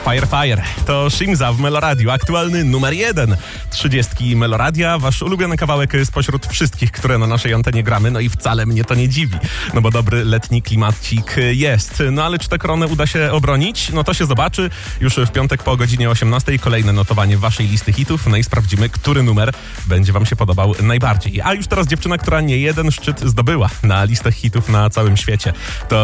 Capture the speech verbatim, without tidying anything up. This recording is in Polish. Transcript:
Fire Fire. To Shimza w Meloradiu, aktualny numer jeden. Trzydziestki Meloradia, wasz ulubiony kawałek spośród wszystkich, które na naszej antenie gramy. No i wcale mnie to nie dziwi, no bo dobry letni klimacik jest. No ale czy tę koronę uda się obronić? No to się zobaczy już w piątek po godzinie osiemnastej. Kolejne notowanie waszej listy hitów. No i sprawdzimy, który numer będzie wam się podobał najbardziej. A już teraz dziewczyna, która nie jeden szczyt zdobyła na listach hitów na całym świecie. To